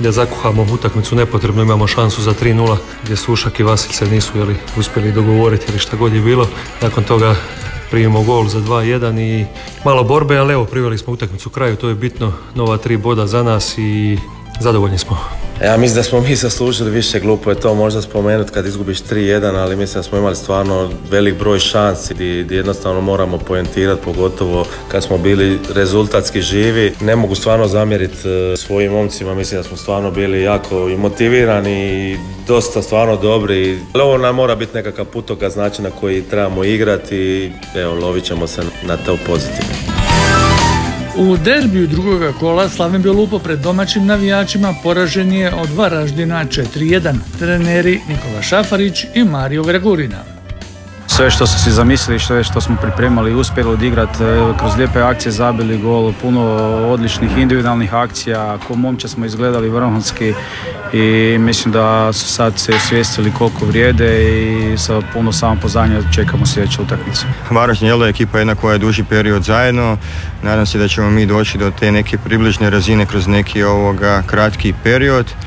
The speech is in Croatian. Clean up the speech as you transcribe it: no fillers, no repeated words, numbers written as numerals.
gdje zakuhamo utakmicu nepotrebno, imamo šansu za 3-0 gdje Sušak i Vasilj se nisu uspjeli dogovoriti ili šta god je bilo. Nakon toga primimo gol za 2-1 i malo borbe, ali evo, priveli smo utakmicu kraju, to je bitno, nova 3 boda za nas i zadovoljni smo. Ja mislim da smo mi zaslužili više, glupo je to možda spomenuti kad izgubiš 3-1, ali mislim da smo imali stvarno velik broj šansi gdje jednostavno moramo poentirati, pogotovo kad smo bili rezultatski živi. Ne mogu stvarno zamjeriti svojim momcima, mislim da smo stvarno bili jako i motivirani i dosta stvarno dobri. Ali ovo nam mora biti nekakav putokaz način na koji trebamo igrati i evo, lovit ćemo se na to pozitivno. U derbiju drugoga kola Slaven Beolupo pred domaćim navijačima poražen je od Varaždina 4-1. Treneri Nikola Šafarić i Mario Gregurina. Sve što su si zamislili, što smo pripremali, uspjeli odigrati, kroz lijepe akcije zabili gol, puno odličnih individualnih akcija, ko momče smo izgledali vrhunski i mislim da su sad se osvijestili koliko vrijede i sa puno samopouzdanja čekamo sljedeću utakmicu. Varaždin je ekipa jedna koja je duži period zajedno, nadam se da ćemo mi doći do te neke približne razine kroz neki kratki period.